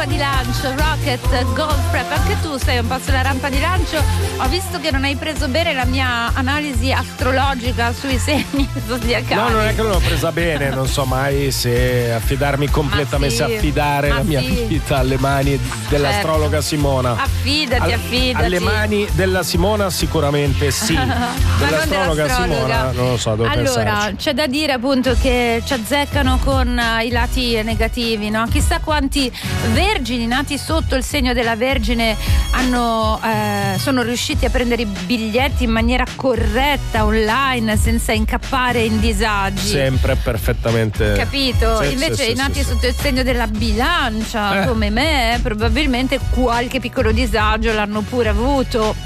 rampa di lancio, Rocket Gold Prep. Anche tu sei un po' sulla rampa di lancio. Ho visto che non hai preso bene la mia analisi astrologica sui segni zodiacali. No, non è che non l'ho presa bene, non so mai se affidarmi completamente, se affidare la mia vita alle mani dell'astrologa Simona. Affidati. Alle mani della Simona sicuramente sì. Dell'astrologa Simona non lo so, devo pensarci. C'è da dire appunto che ci azzeccano con i lati negativi, no? Chissà quanti vergini nati sotto il segno della Vergine sono riusciti a prendere i biglietti in maniera corretta online senza incappare in disagi. Sempre perfettamente capito? Invece i nati sotto il segno della Bilancia come me probabilmente qualche piccolo disagio l'hanno pure avuto.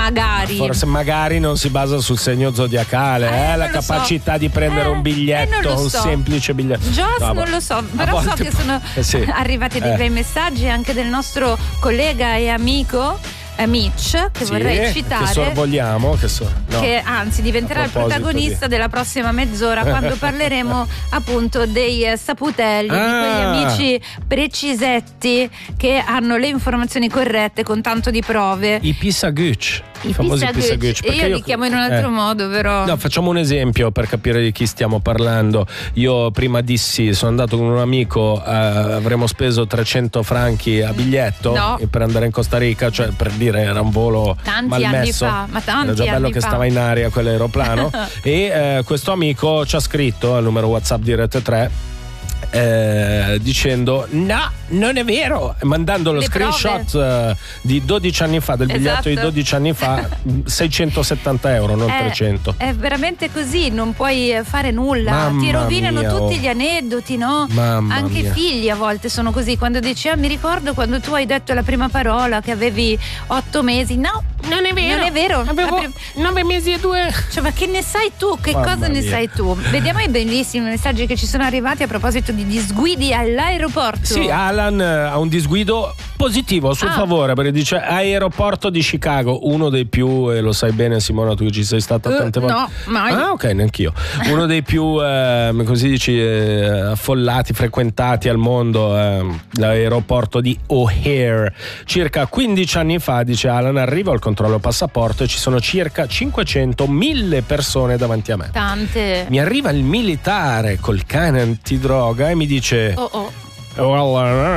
Magari non si basa sul segno zodiacale, la capacità di prendere un biglietto, un semplice biglietto. Non lo so, però so che sono arrivati dei bei messaggi anche del nostro collega e amico Mitch, che vorrei citare, che sorvogliamo, che anzi diventerà il protagonista della prossima mezz'ora quando parleremo appunto dei saputelli, di quegli amici precisetti che hanno le informazioni corrette con tanto di prove, i Pisagüch. I famosi Pisagüch. Io li chiamo in un altro modo, però. No, facciamo un esempio per capire di chi stiamo parlando. Io prima dissi, sono andato con un amico, avremmo speso 300 franchi a biglietto per andare in Costa Rica, cioè per dire era un volo tanti malmesso. anni fa, ma tanti era già bello anni che fa. Stava in aria quell'aeroplano e questo amico ci ha scritto al numero WhatsApp di Rete 3 dicendo no, non è vero, mandando lo screenshot di 12 anni fa, del biglietto di 12 anni fa, 670 euro, non 300. È veramente così, non puoi fare nulla, ti rovinano tutti gli aneddoti, no? Anche i figli a volte sono così, quando dici mi ricordo quando tu hai detto la prima parola che avevi 8 mesi, no, non è vero, avevo 9 mesi e 2. Cioè, ma che ne sai tu? Che cosa ne sai tu? Vediamo i bellissimi messaggi che ci sono arrivati a proposito di disguidi all'aeroporto. Sì, Alan ha un disguido positivo a suo favore, perché dice aeroporto di Chicago, uno dei più, e lo sai bene Simona, tu ci sei stata tante volte. No, mai. Ok, neanch'io. Uno dei più così dici affollati, frequentati al mondo, l'aeroporto di O'Hare. Circa 15 anni fa, dice Alan, arrivo al controllo passaporto e ci sono circa 500.000 persone davanti a me. Tante. Mi arriva il militare col cane antidroga e mi dice